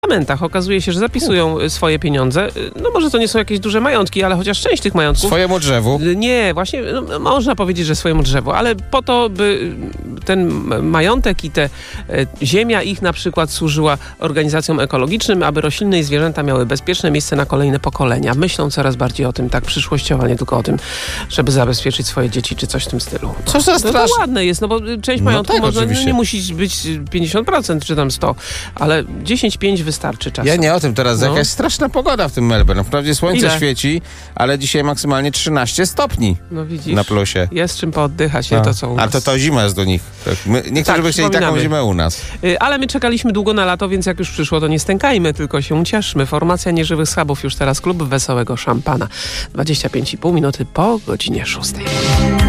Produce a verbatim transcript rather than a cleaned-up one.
Okazuje się, że zapisują swoje pieniądze. No może to nie są jakieś duże majątki, ale chociaż część tych majątków... Swojemu drzewu? Nie, właśnie no, można powiedzieć, że swojemu drzewu, ale po to, by ten majątek i te e, ziemia ich na przykład służyła organizacjom ekologicznym, aby rośliny i zwierzęta miały bezpieczne miejsce na kolejne pokolenia. Myślą coraz bardziej o tym, tak przyszłościowo, nie tylko o tym, żeby zabezpieczyć swoje dzieci, czy coś w tym stylu. Co za to, to ładne jest, no bo część majątku no tak, może, no, nie musi być pięćdziesiąt procent czy tam sto, ale dziesięć pięć wystarczy czasem. Ja nie o tym teraz. No. Jakaś straszna pogoda w tym Melbourne. Wprawdzie słońce Ile? świeci, ale dzisiaj maksymalnie trzynaście stopni No widzisz, na plusie. jest czym pooddychać, nie No. to co u nas. A to to zima jest do nich. Tak. My, niektórzy Tak, by chcieli taką przypominamy. zimę u nas. Y, Ale my czekaliśmy długo na lato, więc jak już przyszło, to nie stękajmy, tylko się cieszmy. Formacja Nieżywych Schabów już teraz, klub Wesołego Szampana. dwadzieścia pięć i pół minuty po godzinie szóstej.